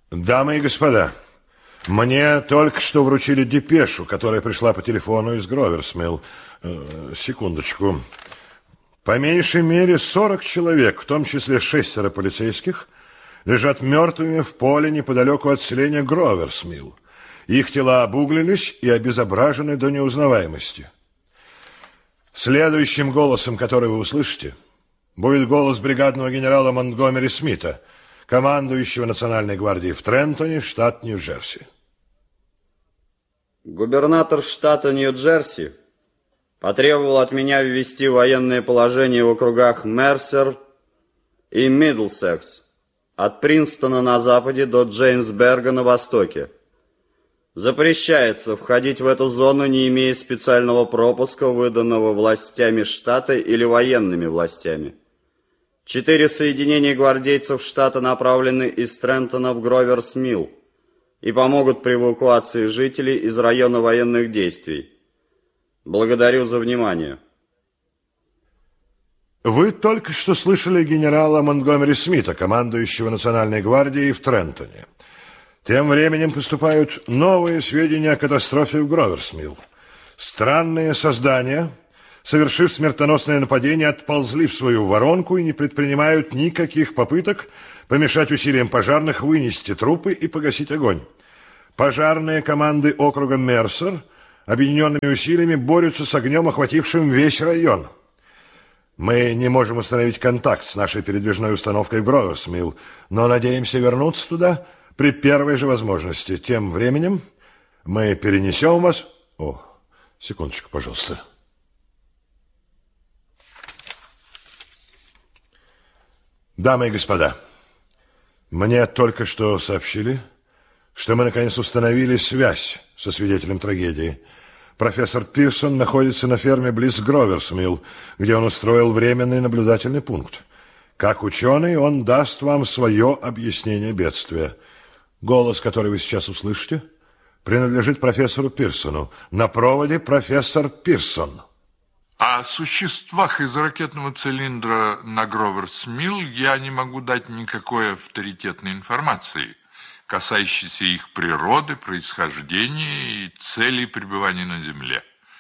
Дамы и господа, мне только что вручили депешу, которая пришла по телефону из Гроверсмилл. Секундочку. По меньшей мере 40 человек, в том числе 6 полицейских, лежат мертвыми в поле неподалеку от селения Гроверсмилл. Их тела обуглились и обезображены до неузнаваемости. Следующим голосом, который вы услышите, будет голос бригадного генерала Монтгомери Смита, командующего Национальной гвардией в Трентоне, штат Нью-Джерси. Губернатор штата Нью-Джерси потребовал от меня ввести военное положение в округах Мерсер и Миддлсекс, от Принстона на западе до Джеймсберга на востоке. Запрещается входить в эту зону, не имея специального пропуска, выданного властями штата или военными властями. 4 соединения гвардейцев штата направлены из Трентона в Гроверсмилл и помогут при эвакуации жителей из района военных действий. Благодарю за внимание. Вы только что слышали генерала Монтгомери Смита, командующего Национальной гвардией в Трентоне. Тем временем поступают новые сведения о катастрофе в Гроверсмилл. Странные создания, совершив смертоносное нападение, отползли в свою воронку и не предпринимают никаких попыток помешать усилиям пожарных вынести трупы и погасить огонь. Пожарные команды округа Мерсер объединенными усилиями борются с огнем, охватившим весь район. Мы не можем установить контакт с нашей передвижной установкой в Гроверсмилл, но надеемся вернуться туда при первой же возможности. Тем временем мы перенесем вас... Секундочку, пожалуйста. Дамы и господа, мне только что сообщили, что мы наконец установили связь со свидетелем трагедии. Профессор Пирсон находится на ферме близ Гроверсмилл, где он устроил временный наблюдательный пункт. Как ученый он даст вам свое объяснение бедствия. Голос, который вы сейчас услышите, принадлежит профессору Пирсону. На проводе профессор Пирсон. О существах из ракетного цилиндра на Гроверсмилл я не могу дать никакой авторитетной информации, касающейся их природы, происхождения и целей пребывания на Земле.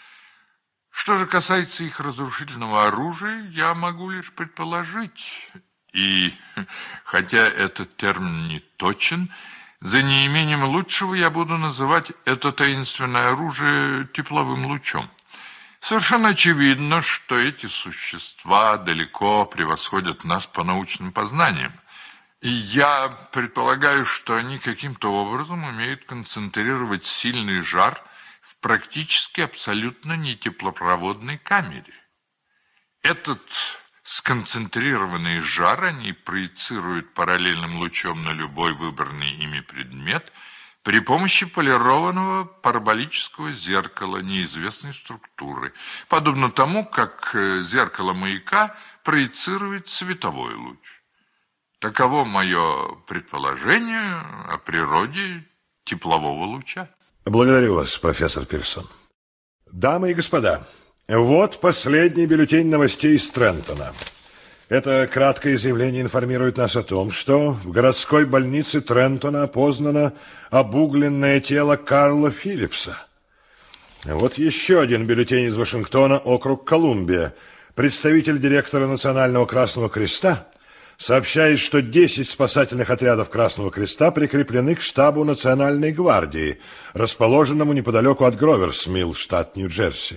Что же касается их разрушительного оружия, я могу лишь предположить, и хотя этот термин не точен, за неимением лучшего я буду называть это таинственное оружие тепловым лучом. Совершенно очевидно, что эти существа далеко превосходят нас по научным познаниям. И я предполагаю, что они каким-то образом умеют концентрировать сильный жар в практически абсолютно нетеплопроводной камере. Этот сконцентрированный жар они проецируют параллельным лучом на любой выбранный ими предмет при помощи полированного параболического зеркала неизвестной структуры, подобно тому, как зеркало маяка проецирует световой луч. Таково мое предположение о природе теплового луча. Благодарю вас, профессор Пирсон. Дамы и господа, вот последний бюллетень новостей из Трентона. Это краткое заявление информирует нас о том, что в городской больнице Трентона опознано обугленное тело Карла Филлипса. Вот еще один бюллетень из Вашингтона, округ Колумбия. Представитель директора Национального Красного Креста сообщает, что 10 спасательных отрядов Красного Креста прикреплены к штабу Национальной гвардии, расположенному неподалеку от Гроверсмилл, штат Нью-Джерси.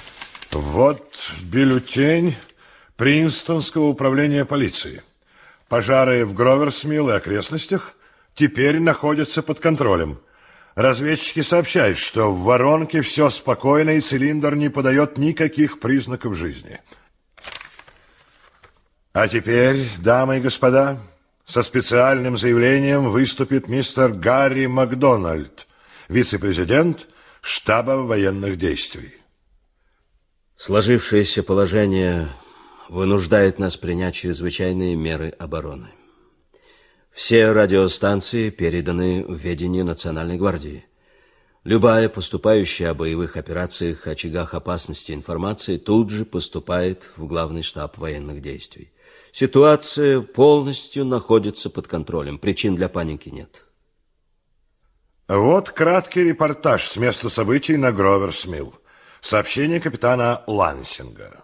Вот бюллетень Принстонского управления полиции. Пожары в Гроверсмилл и окрестностях теперь находятся под контролем. Разведчики сообщают, что в воронке все спокойно и цилиндр не подает никаких признаков жизни. А теперь, дамы и господа, со специальным заявлением выступит мистер Гарри Макдональд, вице-президент штаба военных действий. Сложившееся положение вынуждает нас принять чрезвычайные меры обороны. Все радиостанции переданы в ведение Национальной гвардии. Любая поступающая о боевых операциях, очагах опасности информации тут же поступает в главный штаб военных действий. Ситуация полностью находится под контролем, причин для паники нет. Вот краткий репортаж с места событий на Гроверс-Милл. Сообщение капитана Лансинга.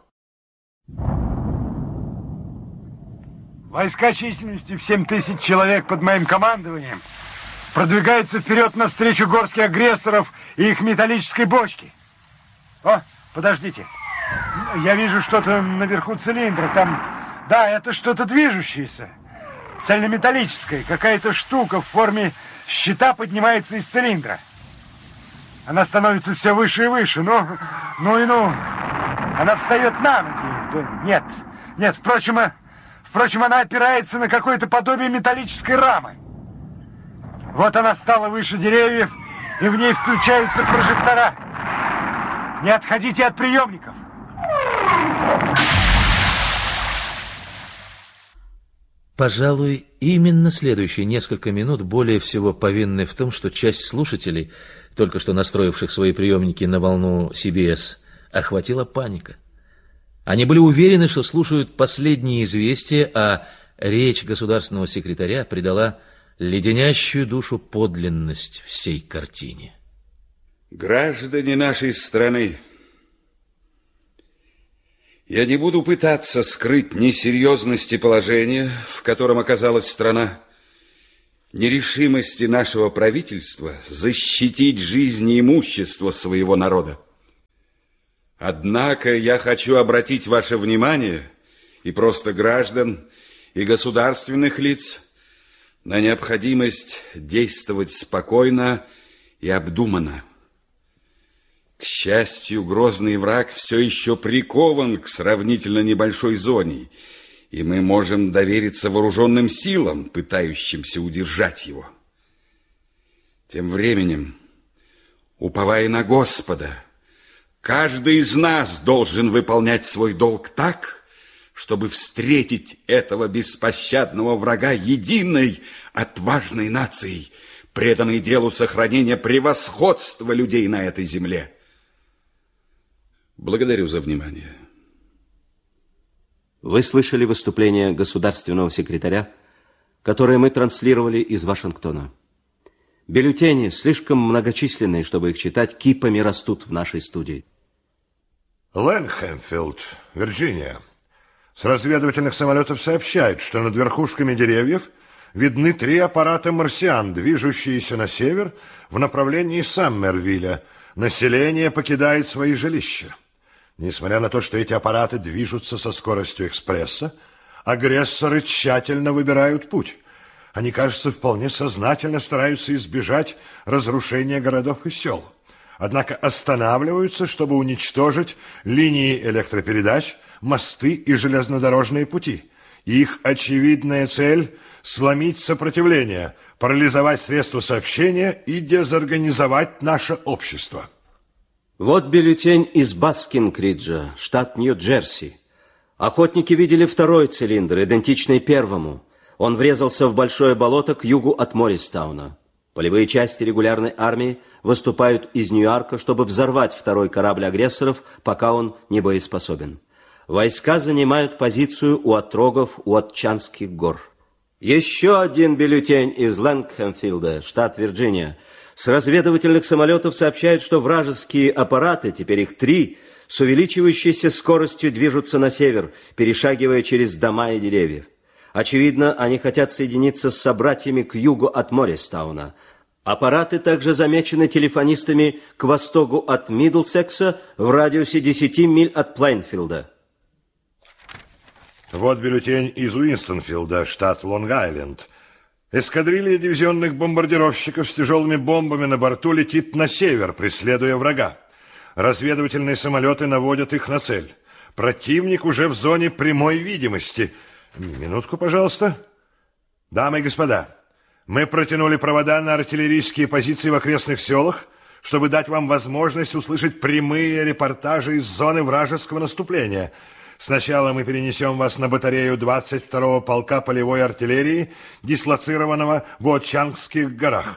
Войска численностью в 7000 человек под моим командованием продвигаются вперед навстречу горских агрессоров и их металлической бочке. О, подождите. Я вижу что-то наверху цилиндра. Там, да, это что-то движущееся. Цельнометаллическое. Какая-то штука в форме щита поднимается из цилиндра. Она становится все выше и выше. Ну. Она встает на ноги. Нет, впрочем, она опирается на какое-то подобие металлической рамы. Вот она стала выше деревьев, и в ней включаются прожектора. Не отходите от приемников. Пожалуй, именно следующие несколько минут более всего повинны в том, что часть слушателей, только что настроивших свои приемники на волну CBS, охватила паника. Они были уверены, что слушают последние известия, а речь государственного секретаря придала леденящую душу подлинность всей картине. Граждане нашей страны, я не буду пытаться скрыть несерьезности положения, в котором оказалась страна, нерешимости нашего правительства защитить жизнь и имущество своего народа. Однако я хочу обратить ваше внимание, и просто граждан, и государственных лиц, на необходимость действовать спокойно и обдуманно. К счастью, грозный враг все еще прикован к сравнительно небольшой зоне, и мы можем довериться вооруженным силам, пытающимся удержать его. Тем временем, уповая на Господа, каждый из нас должен выполнять свой долг так, чтобы встретить этого беспощадного врага единой, отважной нацией, преданной делу сохранения превосходства людей на этой земле. Благодарю за внимание. Вы слышали выступление государственного секретаря, которое мы транслировали из Вашингтона. Бюллетени, слишком многочисленные, чтобы их читать, кипами растут в нашей студии. Лэнгхэмфилд, Вирджиния. С разведывательных самолетов сообщают, что над верхушками деревьев видны 3 аппарата марсиан, движущиеся на север в направлении Саммервилля. Население покидает свои жилища. Несмотря на то, что эти аппараты движутся со скоростью экспресса, агрессоры тщательно выбирают путь. Они, кажется, вполне сознательно стараются избежать разрушения городов и сел. Однако останавливаются, чтобы уничтожить линии электропередач, мосты и железнодорожные пути. Их очевидная цель – сломить сопротивление, парализовать средства сообщения и дезорганизовать наше общество. Вот бюллетень из Баскин-Криджа, штат Нью-Джерси. Охотники видели 2-й цилиндр, идентичный 1-му. Он врезался в большое болото к югу от Морристауна. Полевые части регулярной армии выступают из Нью-Йорка, чтобы взорвать 2-й корабль агрессоров, пока он не боеспособен. Войска занимают позицию у отрогов у Отчанских гор. Еще один бюллетень из Лэнгхэмфилда, штат Вирджиния. С разведывательных самолетов сообщают, что вражеские аппараты, теперь их 3, с увеличивающейся скоростью движутся на север, перешагивая через дома и деревья. Очевидно, они хотят соединиться с собратьями к югу от Морристауна. Аппараты также замечены телефонистами к востоку от Мидлсекса в радиусе 10 миль от Плейнфилда. Вот бюллетень из Уинстонфилда, штат Лонг-Айленд. Эскадрилья дивизионных бомбардировщиков с тяжелыми бомбами на борту летит на север, преследуя врага. Разведывательные самолеты наводят их на цель. Противник уже в зоне прямой видимости. Минутку, пожалуйста. Дамы и господа, мы протянули провода на артиллерийские позиции в окрестных селах, чтобы дать вам возможность услышать прямые репортажи из зоны вражеского наступления. Сначала мы перенесем вас на батарею 22-го полка полевой артиллерии, дислоцированного в Отчангских горах.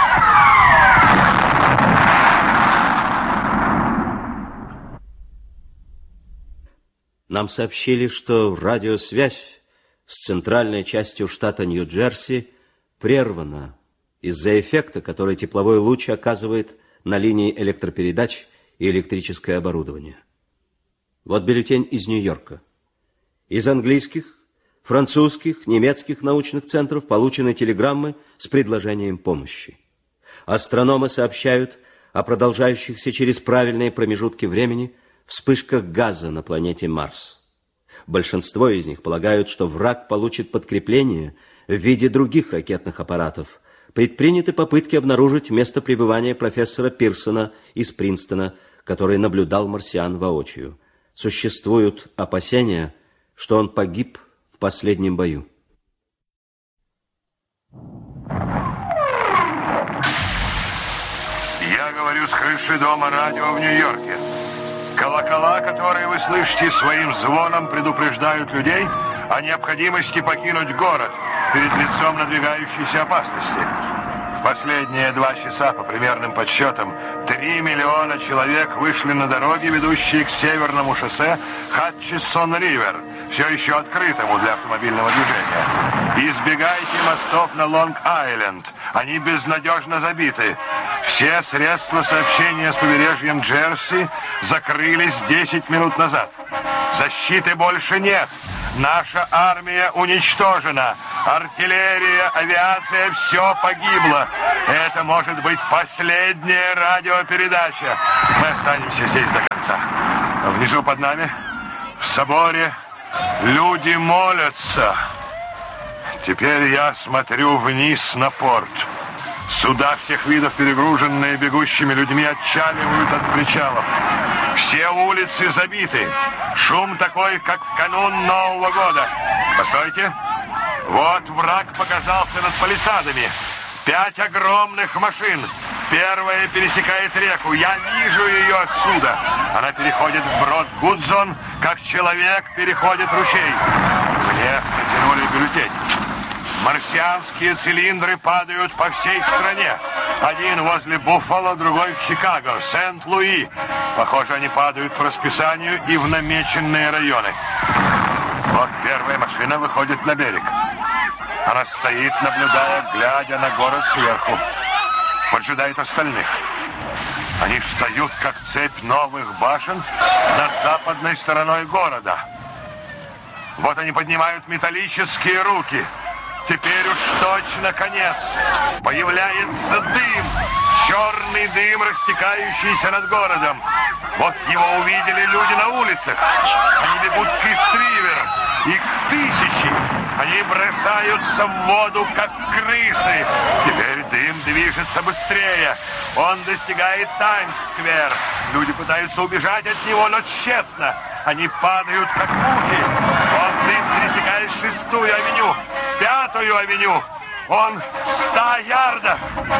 Нам сообщили, что радиосвязь с центральной частью штата Нью-Джерси прервана из-за эффекта, который тепловой луч оказывает на линии электропередач и электрическое оборудование. Вот бюллетень из Нью-Йорка. Из английских, французских, немецких научных центров получены телеграммы с предложением помощи. Астрономы сообщают о продолжающихся через правильные промежутки времени вспышках газа на планете Марс. Большинство из них полагают, что враг получит подкрепление в виде других ракетных аппаратов. Предприняты попытки обнаружить место пребывания профессора Пирсона из Принстона, который наблюдал марсиан воочию. Существуют опасения, что он погиб в последнем бою. Я говорю с крыши дома радио в Нью-Йорке. Колокола, которые вы слышите, своим звоном предупреждают людей о необходимости покинуть город перед лицом надвигающейся опасности. В последние 2 часа, по примерным подсчетам, 3 миллиона человек вышли на дороги, ведущие к северному шоссе Хатчисон-Ривер, все еще открытому для автомобильного движения. Избегайте мостов на Лонг-Айленд, они безнадежно забиты. Все средства сообщения с побережьем Джерси закрылись 10 минут назад. Защиты больше нет. Наша армия уничтожена. Артиллерия, авиация, все погибло. Это может быть последняя радиопередача. Мы останемся здесь до конца. Внизу под нами, в соборе, люди молятся. Теперь я смотрю вниз на порт. Суда всех видов, перегруженные бегущими людьми, отчаливают от причалов. Все улицы забиты. Шум такой, как в канун Нового года. Постойте. Вот враг показался над палисадами. 5 огромных машин. Первая пересекает реку. Я вижу ее отсюда. Она переходит вброд Гудзон, как человек переходит ручей. Мне протянули бюллетень. Марсианские цилиндры падают по всей стране. Один возле Буффало, другой в Чикаго, Сент-Луи. Похоже, они падают по расписанию и в намеченные районы. Вот первая машина выходит на берег. Она стоит, наблюдая, глядя на город сверху. Поджидает остальных. Они встают, как цепь новых башен над западной стороной города. Вот они поднимают металлические руки. Теперь уж точно конец. Появляется дым. Черный дым, растекающийся над городом. Вот его увидели люди на улицах. Они бегут к Ист-Ривер. Их тысячи. Они бросаются в воду, как крысы. Теперь дым движется быстрее. Он достигает Таймс-сквер. Люди пытаются убежать от него, но тщетно. Они падают, как мухи. Он дым пересекает 6-ю авеню, 5-ю авеню. Он в 100 ярдах.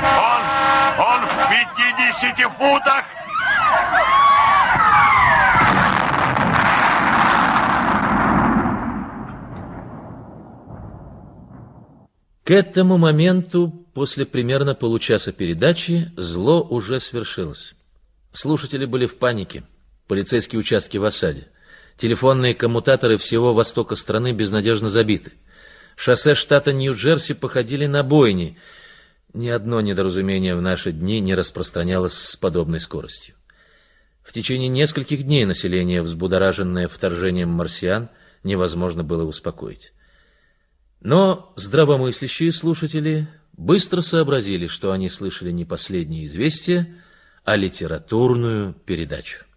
Он в 50 футах. К этому моменту, после примерно получаса передачи, зло уже свершилось. Слушатели были в панике, полицейские участки в осаде. Телефонные коммутаторы всего востока страны безнадежно забиты. Шоссе штата Нью-Джерси походили на бойни. Ни одно недоразумение в наши дни не распространялось с подобной скоростью. В течение нескольких дней население, взбудораженное вторжением марсиан, невозможно было успокоить. Но здравомыслящие слушатели быстро сообразили, что они слышали не последние известия, а литературную передачу.